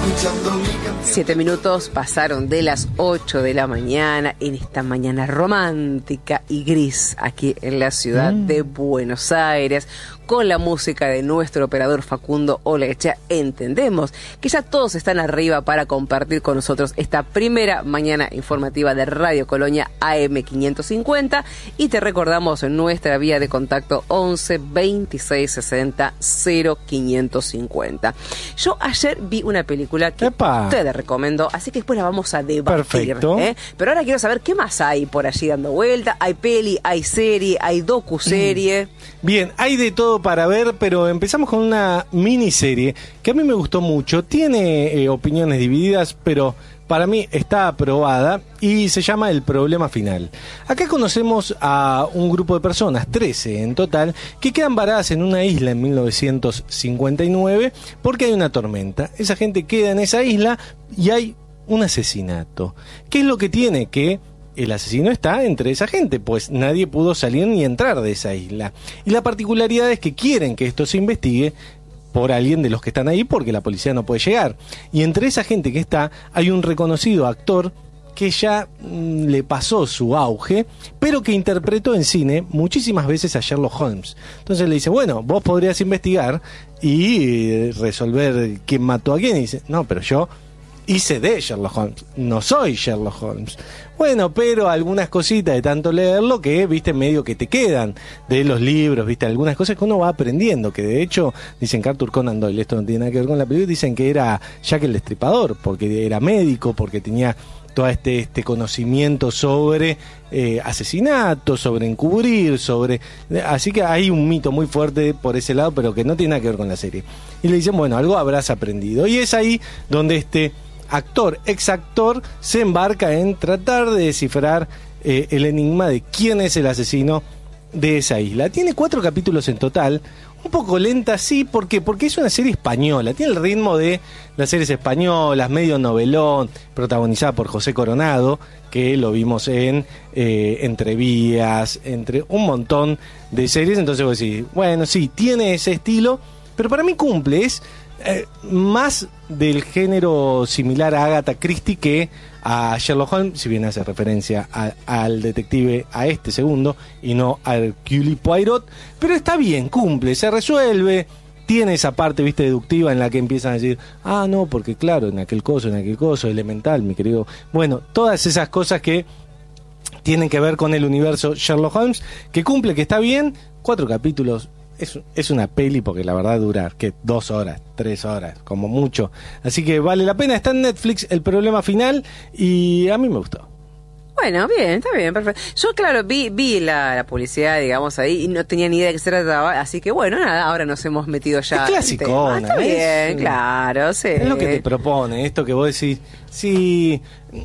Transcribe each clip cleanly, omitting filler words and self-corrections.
7 minutos pasaron de las 8 de la mañana en esta mañana romántica y gris aquí en la ciudad de Buenos Aires, con la música de nuestro operador Facundo Olechea. Entendemos que ya todos están arriba para compartir con nosotros esta primera mañana informativa de Radio Colonia AM550, y te recordamos nuestra vía de contacto 11 26 60 0550. Yo ayer vi una película que te recomiendo, así que después la vamos a debatir. Perfecto. Pero ahora quiero saber qué más hay por allí dando vuelta. Hay peli, hay serie, hay docuserie. Bien, hay de todo para ver, pero empezamos con una miniserie que a mí me gustó mucho. Tiene opiniones divididas, pero para mí está aprobada y se llama El Problema Final. Acá conocemos a un grupo de personas, 13 en total, que quedan varadas en una isla en 1959 porque hay una tormenta. Esa gente queda en esa isla y hay un asesinato. ¿Qué es lo que tiene? Que el asesino está entre esa gente, pues nadie pudo salir ni entrar de esa isla. Y la particularidad es que quieren que esto se investigue por alguien de los que están ahí, porque la policía no puede llegar. Y entre esa gente que está, hay un reconocido actor que ya le pasó su auge, pero que interpretó en cine muchísimas veces a Sherlock Holmes. Entonces le dice, bueno, vos podrías investigar y resolver quién mató a quién. Y dice, no, pero yo hice de Sherlock Holmes, no soy Sherlock Holmes. Bueno, pero algunas cositas de tanto leerlo que, viste, medio que te quedan de los libros, viste, algunas cosas que uno va aprendiendo, que de hecho, dicen que Arthur Conan Doyle, esto no tiene nada que ver con la película, dicen que era Jack el Destripador, porque era médico, porque tenía todo este conocimiento sobre asesinatos, sobre encubrir, sobre... Así que hay un mito muy fuerte por ese lado, pero que no tiene nada que ver con la serie. Y le dicen, bueno, algo habrás aprendido. Y es ahí donde ex actor, se embarca en tratar de descifrar el enigma de quién es el asesino de esa isla. Tiene 4 capítulos en total, un poco lenta, sí, ¿por qué? Porque es una serie española, tiene el ritmo de las series españolas, medio novelón, protagonizada por José Coronado, que lo vimos en Entrevías, entre un montón de series. Entonces vos decís, bueno, sí, tiene ese estilo, pero para mí cumple, es más del género similar a Agatha Christie que a Sherlock Holmes, si bien hace referencia al detective, a este segundo, y no al Hercule Poirot, pero está bien, cumple, se resuelve, tiene esa parte, viste, deductiva en la que empiezan a decir, no, porque claro, en aquel coso, elemental, mi querido. Bueno, todas esas cosas que tienen que ver con el universo Sherlock Holmes, que cumple, que está bien, 4 capítulos. Es una peli porque la verdad dura, que 2 horas, 3 horas, como mucho. Así que vale la pena, está en Netflix, El Problema Final, y a mí me gustó. Bueno, bien, está bien, perfecto. Yo, claro, vi la publicidad, digamos, ahí, y no tenía ni idea de qué se trataba, así que bueno, nada, ahora nos hemos metido ya. Es clasicona. Está bien, claro, sí. Es lo que te propone, esto que vos decís, sí,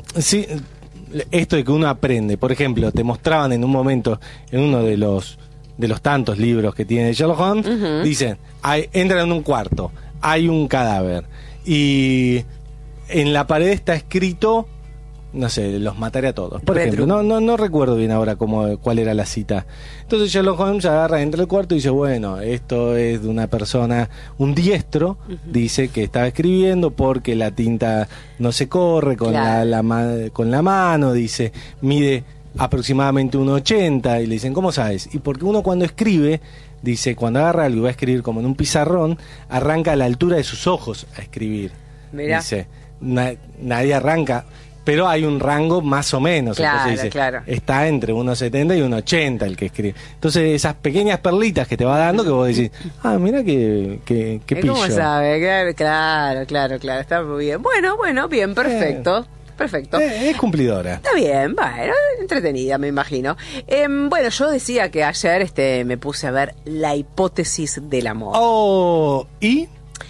esto de que uno aprende. Por ejemplo, te mostraban en un momento, en uno de los tantos libros que tiene Sherlock Holmes, dicen, entran en un cuarto, hay un cadáver, y en la pared está escrito, no sé, los mataré a todos, por ejemplo. No recuerdo bien ahora cuál era la cita. Entonces Sherlock Holmes agarra, entra al cuarto y dice, bueno, esto es de una persona, un diestro, dice que estaba escribiendo porque la tinta no se corre con, con la mano, dice, mide aproximadamente 1,80, y le dicen, ¿cómo sabes? Y porque uno cuando escribe, dice, cuando agarra algo y va a escribir como en un pizarrón, arranca a la altura de sus ojos a escribir. Mirá. Dice, nadie arranca, pero hay un rango más o menos. Claro, entonces dice, está entre 1,70 y 1,80 el que escribe. Entonces esas pequeñas perlitas que te va dando, que vos decís, mira que pillo. ¿Cómo sabe? Claro, está muy bien. Bueno, bien, perfecto. Perfecto. Es cumplidora. Está bien, bueno, entretenida, me imagino. Bueno, yo decía que ayer me puse a ver La Hipótesis del Amor. ¿Y?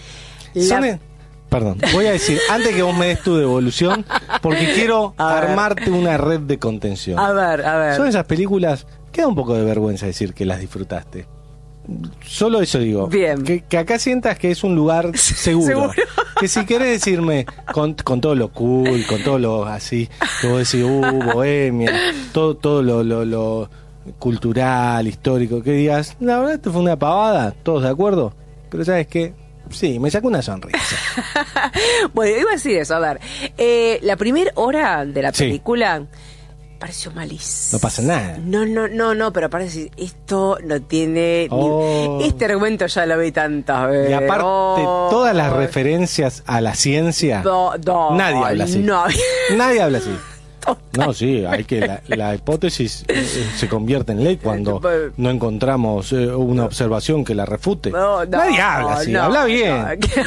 Perdón, voy a decir, antes que vos me des tu devolución, porque quiero armarte una red de contención. A ver. Son esas películas que da un poco de vergüenza decir que las disfrutaste. Solo eso digo. Bien. Que acá sientas que es un lugar seguro. Que si querés decirme con todo lo cool, con todo lo así, que vos decís, bohemia, todo lo cultural, histórico, que digas, la verdad esto fue una pavada, todos de acuerdo, pero ¿sabes qué? Sí, me sacó una sonrisa. Bueno, iba a decir eso, a ver. La primera hora de la Sí. película pareció malísimo. No pasa nada. No, pero parece esto no tiene Oh. ni... Este argumento ya lo vi tantas veces. Y aparte, Oh. todas las referencias a la ciencia, nadie habla así. No. Nadie habla así. No, sí, hay que la hipótesis se convierte en ley cuando no encontramos una observación que la refute. Nadie habla así, habla bien.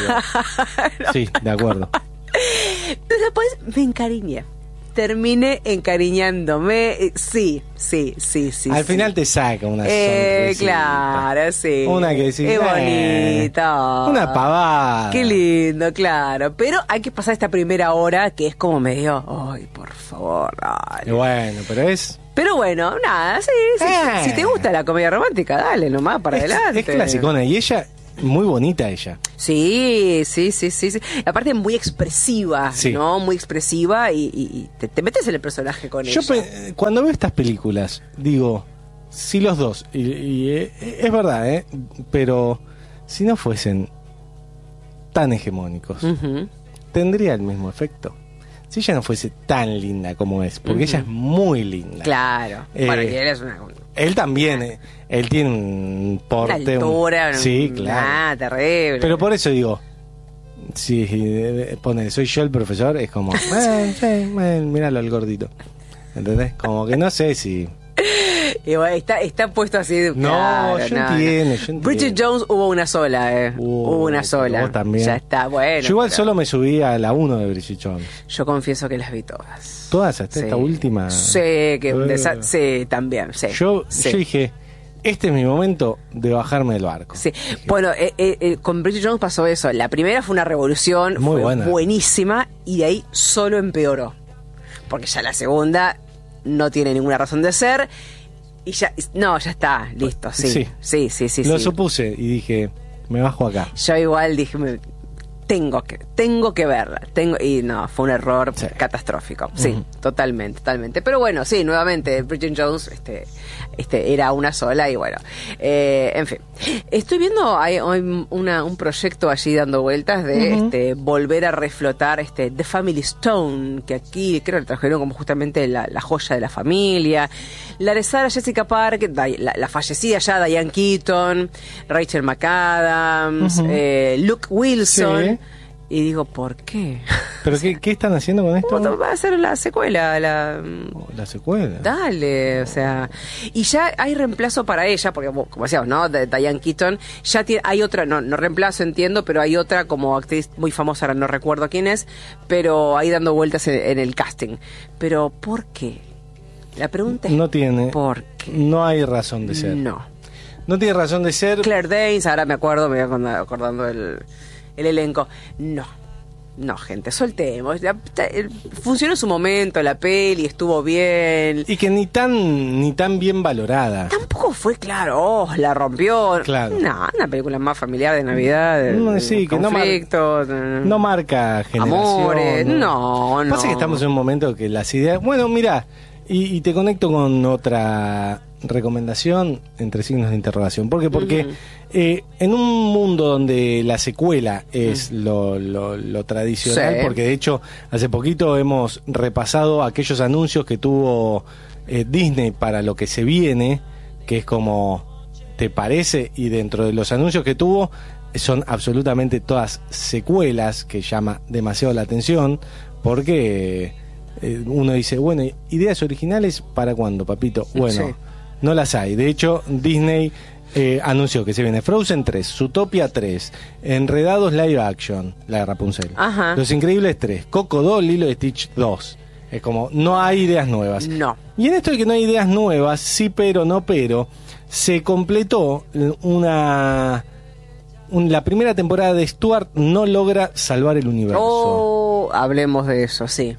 No. Sí, de acuerdo. Pero después me encariñé. Terminé encariñándome. Sí. Al final te saca una sonrisita. Claro, sí. Una que decís, es bonito. una pavada. Qué lindo, claro. Pero hay que pasar esta primera hora que es como medio, ay, por favor, dale. Bueno, pero es... Pero bueno, nada, sí. Si te gusta la comedia romántica, dale nomás para adelante. Es clasicona y ella, muy bonita ella. Sí. Aparte muy expresiva, Sí. ¿no? Muy expresiva y te metes en el personaje con ella. Cuando veo estas películas, digo, si los dos, es verdad, pero si no fuesen tan hegemónicos, Ujú. tendría el mismo efecto. Si ella no fuese tan linda como es, porque ella es muy linda. Claro. Bueno, y él es una Él también, él tiene un porte... altura, sí, claro. terrible. Pero por eso digo, si pone, soy yo el profesor, es como, míralo al gordito. ¿Entendés? Como que no sé si... Y bueno, está puesto así de... No, claro, yo entiendo. Bridget Jones hubo una sola, hubo una sola. Vos también. Ya está, bueno. Yo igual pero solo me subí a la 1 de Bridget Jones. yo confieso que las vi todas. Todas hasta esta última. Sí, sí, también, sí. Yo sí. dije, este es mi momento de bajarme del barco. Sí, bueno, con Bridget Jones pasó eso. La primera fue una revolución, Muy fue buena. buenísima, y de ahí solo empeoró. Porque ya la segunda no tiene ninguna razón de ser, y ya está, listo, sí. Lo supuse y dije, me bajo acá. Yo igual dije, tengo que verla. Y no, fue un error catastrófico. Sí, totalmente. Pero bueno, sí, nuevamente, Bridget Jones era una sola y bueno. En fin. Estoy viendo hay un proyecto allí dando vueltas de volver a reflotar The Family Stone, que aquí creo que trajeron como justamente la joya de la familia. La de Sarah Jessica Parker, la fallecida ya Diane Keaton, Rachel McAdams, Luke Wilson. Sí. Y digo, ¿por qué? ¿Pero qué están haciendo con esto? ¿Cómo va a ser la secuela? La secuela. Dale, o sea... Y ya hay reemplazo para ella, porque como decíamos, ¿no? De Diane Keaton, ya hay otra, no reemplazo, entiendo, pero hay otra como actriz muy famosa, ahora no recuerdo quién es, pero ahí dando vueltas en el casting. Pero, ¿por qué? La pregunta es... No tiene... ¿Por qué? No hay razón de ser. No tiene razón de ser. Claire Danes, ahora me voy acordando el elenco. No, gente, soltemos. Funcionó en su momento la peli, estuvo bien. Y que ni tan bien valorada. Tampoco fue, claro, la rompió. Claro. No, una película más familiar de Navidad, Sí, que conflicto, no marca generación. amores. No. Pasa que estamos en un momento que las ideas... Bueno, mira, y te conecto con otra recomendación entre signos de interrogación. ¿Por qué? Porque en un mundo donde la secuela es lo tradicional, Sí. porque de hecho hace poquito hemos repasado aquellos anuncios que tuvo Disney para lo que se viene, que es como, ¿te parece? Y dentro de los anuncios que tuvo son absolutamente todas secuelas, que llama demasiado la atención, porque uno dice, bueno, ideas originales ¿para cuándo, papito? Bueno, Sí. no las hay. De hecho, Disney anunció que se viene Frozen 3, Zootopia 3, Enredados Live Action, la de Rapunzel, Ajá. Los Increíbles 3, Coco 2, Lilo y Stitch 2. Es como, no hay ideas nuevas. No. Y en esto de que no hay ideas nuevas, sí pero no pero, se completó la primera temporada de Stuart no logra salvar el universo. Hablemos de eso, sí.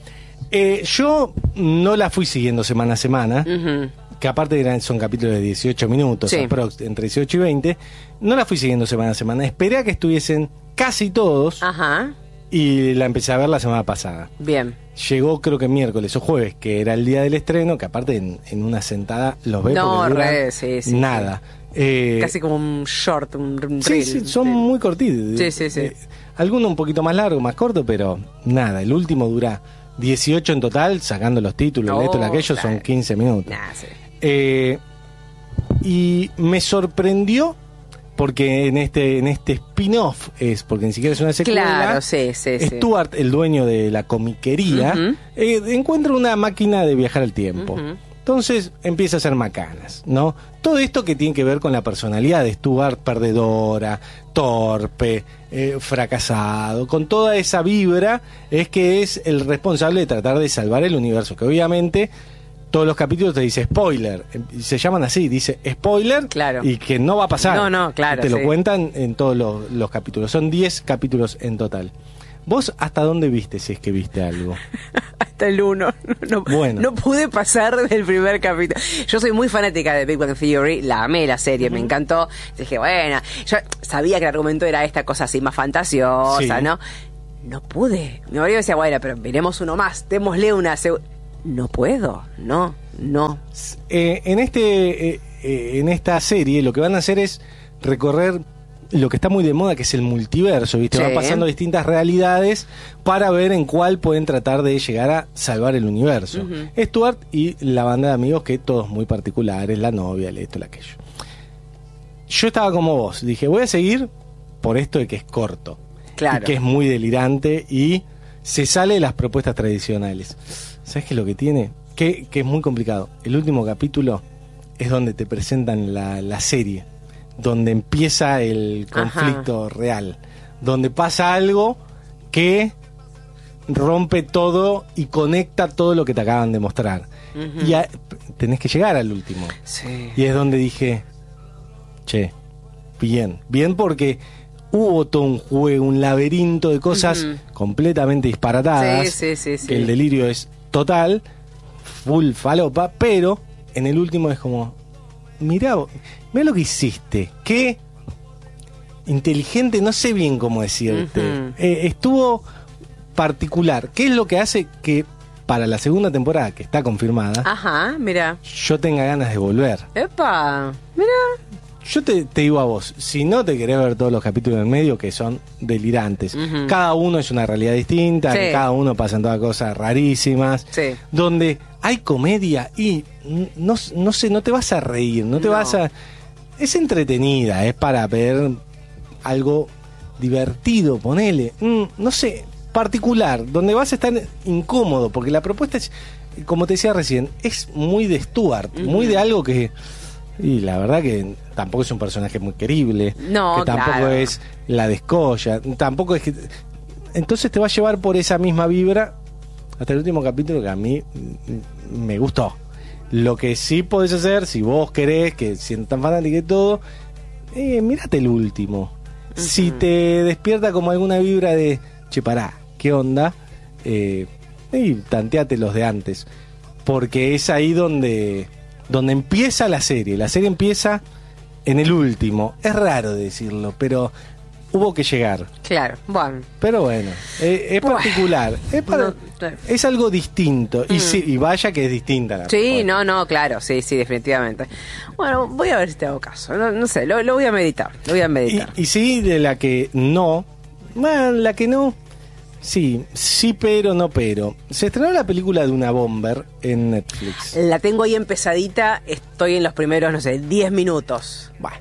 Yo no la fui siguiendo semana a semana, que aparte son capítulos de 18 minutos, Sí. entre 18 y 20. No la fui siguiendo semana a semana. Esperé a que estuviesen casi todos Ajá. y la empecé a ver la semana pasada. Bien. Llegó creo que miércoles o jueves, que era el día del estreno, que aparte en una sentada los ves No, porque duran sí. nada. Casi como un short, un reel. Sí, son muy cortitos. Sí. Alguno un poquito más largo, más corto, pero nada, el último dura 18 en total, sacando los títulos, esto y aquello, son 15 minutos. Sí. Y me sorprendió porque en este spin-off porque ni siquiera es una secuela. Claro, sí. Stuart, el dueño de la comiquería, encuentra una máquina de viajar al tiempo. Entonces empieza a hacer macanas, ¿no? Todo esto que tiene que ver con la personalidad de Stuart, perdedora, torpe, fracasado, con toda esa vibra, es que es el responsable de tratar de salvar el universo, que obviamente todos los capítulos te dice spoiler, se llaman así, dice spoiler, claro, y que no va a pasar. No, claro. Te lo cuentan en todos los capítulos, son 10 capítulos en total. ¿Vos hasta dónde viste, si es que viste algo? Hasta el 1. No pude pasar del primer capítulo. Yo soy muy fanática de Big Bang Theory, la amé la serie, me encantó. Dije, bueno, yo sabía que el argumento era esta cosa así más fantasiosa, ¿no? No pude. Mi marido decía, bueno, pero miremos uno más, démosle una no puedo, no. En esta serie lo que van a hacer es recorrer lo que está muy de moda, que es el multiverso, ¿viste? Sí. Van pasando distintas realidades para ver en cuál pueden tratar de llegar a salvar el universo. Stuart y la banda de amigos, que todos muy particulares, la novia, esto, aquello. Yo estaba como vos, dije, voy a seguir por esto de que es corto. Claro. Y que es muy delirante y se sale de las propuestas tradicionales. ¿Sabes qué es lo que tiene? Que es muy complicado. El último capítulo es donde te presentan la serie, donde empieza el conflicto real, donde pasa algo que rompe todo y conecta todo lo que te acaban de mostrar. Y tenés que llegar al último. Sí. Y es donde dije, che, bien porque hubo todo un juego, un laberinto de cosas completamente disparatadas, Sí. que el delirio es total, full falopa, pero en el último es como, mirá lo que hiciste, qué inteligente, no sé bien cómo decirte, estuvo particular. ¿Qué es lo que hace que para la segunda temporada, que está confirmada, mira, yo tenga ganas de volver? ¡Epa! Mira. Yo te digo a vos, si no te querés ver todos los capítulos en medio, que son delirantes, cada uno es una realidad distinta, Sí. cada uno pasan todas cosas rarísimas, Sí. donde hay comedia y no sé, no te vas a reír, no te vas a... Es entretenida, es para ver algo divertido, ponele, no sé, particular, donde vas a estar incómodo, porque la propuesta es, como te decía recién, es muy de Stuart, muy de algo que... Y la verdad que tampoco es un personaje muy querible, No, que tampoco claro. es la descolla, tampoco es que... Entonces te va a llevar por esa misma vibra hasta el último capítulo, que a mí me gustó. Lo que sí podés hacer, si vos querés, que sientas tan fanática y todo, mírate el último. Si te despierta como alguna vibra de, che, pará, ¿qué onda? Y tanteate los de antes, porque es ahí donde empieza la serie. La serie empieza en el último. Es raro decirlo, pero hubo que llegar. Claro, bueno. Pero bueno, es particular. Es algo distinto. Y vaya que es distinta la Sí, respuesta. no, claro, sí, definitivamente. Bueno, voy a ver si te hago caso. No sé, lo voy a meditar. Y sí, de la que no. Bueno, la que no. Sí, pero no pero. Se estrenó la película de una bomber en Netflix. La tengo ahí empezadita, estoy en los primeros, 10 minutos. Bueno.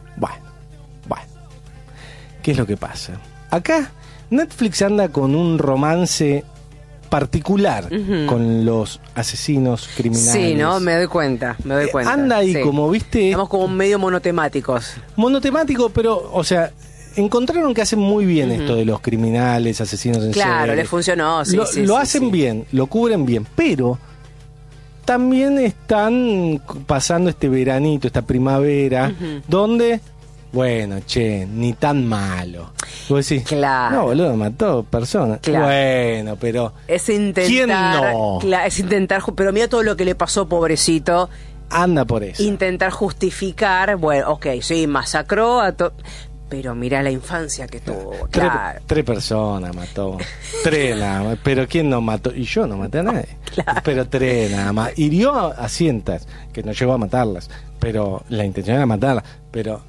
¿Qué es lo que pasa? Acá Netflix anda con un romance particular con los asesinos criminales. Sí, ¿no? Me doy cuenta. Anda ahí sí. como, viste... Estamos como medio monotemáticos. Monotemático, pero, o sea... Encontraron que hacen muy bien esto de los criminales, asesinos en serie. Claro, les funcionó, sí. Lo hacen bien, lo cubren bien, pero también están pasando este veranito, esta primavera, donde, bueno, che, ni tan malo. Vos decís, claro. No, boludo, mató personas. Claro. Bueno, pero... Es intentar... ¿Quién no? Es intentar... Pero mira todo lo que le pasó, pobrecito. Anda por eso. Intentar justificar, bueno, ok, sí, masacró a pero mirá la infancia que tuvo. Claro. Tres personas mató. Tres nada más. Pero ¿quién no mató? Y yo no maté a nadie. Claro. Pero tres nada más. Hirió a cientos, que no llegó a matarlas. Pero la intención era matarlas. Pero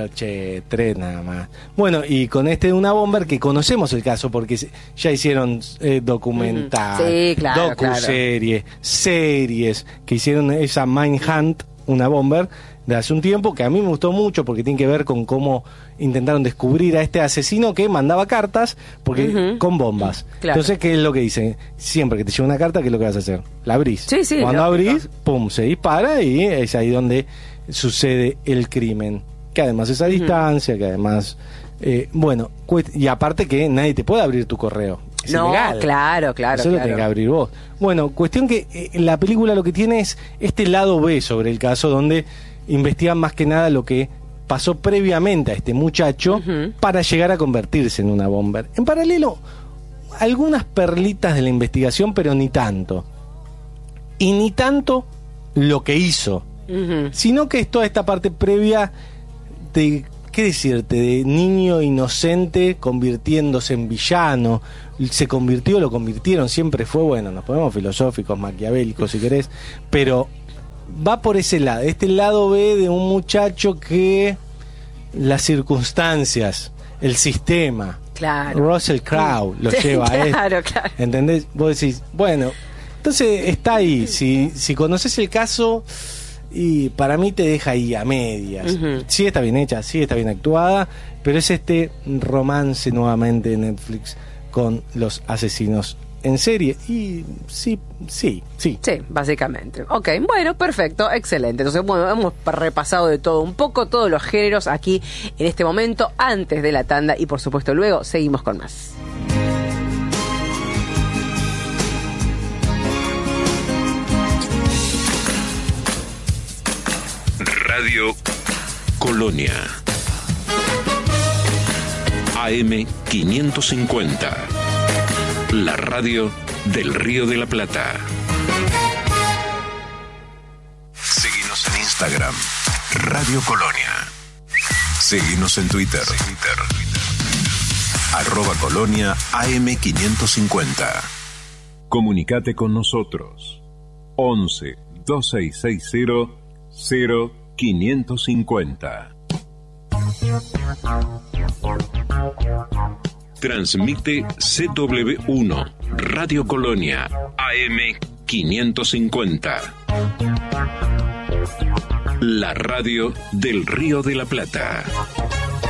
tres nada más. Bueno, y con Una Bomber, que conocemos el caso porque ya hicieron documental, sí, claro, docuseries, series, que hicieron esa Mindhunt, Una Bomber, de hace un tiempo, que a mí me gustó mucho porque tiene que ver con cómo intentaron descubrir a este asesino que mandaba cartas con bombas. Claro. Entonces, ¿qué es lo que dicen? Siempre que te llega una carta, ¿qué es lo que vas a hacer? La abrís. Sí, cuando abrís, pum, se dispara y es ahí donde sucede el crimen. Que además es a distancia, que además... bueno, y aparte que nadie te puede abrir tu correo. Es ilegal. Claro. Eso lo tenés que abrir vos. Bueno, cuestión que la película lo que tiene es este lado B sobre el caso, donde investigan más que nada lo que pasó previamente a este muchacho para llegar a convertirse en una bomber. En paralelo, algunas perlitas de la investigación, pero ni tanto. Y ni tanto lo que hizo, sino que es toda esta parte previa de, ¿qué decirte?, de niño inocente convirtiéndose en villano. Lo convirtieron, siempre fue, bueno, nos ponemos filosóficos, maquiavélicos si querés, pero va por ese lado, este lado B de un muchacho que las circunstancias, el sistema, Russell Crowe lo lleva a él. Claro. ¿Entendés? Vos decís, bueno, entonces está ahí, si conoces el caso, y para mí te deja ahí a medias. Sí está bien hecha, sí está bien actuada, pero es este romance nuevamente de Netflix con los asesinos en serie. Y sí, básicamente. Ok, bueno, perfecto, excelente. Entonces, bueno, hemos repasado de todo un poco, todos los géneros aquí en este momento, antes de la tanda, y por supuesto luego seguimos con más. Radio Colonia AM 550, la radio del Río de la Plata. Seguinos en Instagram, Radio Colonia. Seguinos en Twitter. @Colonia AM 550. Comunicate con nosotros. 11 2660 0550. Transmite CW1 Radio Colonia AM 550. La radio del Río de la Plata.